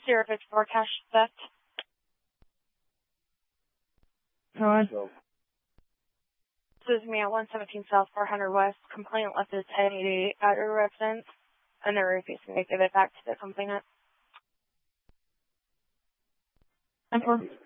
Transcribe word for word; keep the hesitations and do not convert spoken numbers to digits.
zero fifty-four cash theft. Go on. This is me at one seventeen South four hundred West. Complainant left his ten eighty at your residence, and they're refusing to give it back to the complainant. ten four.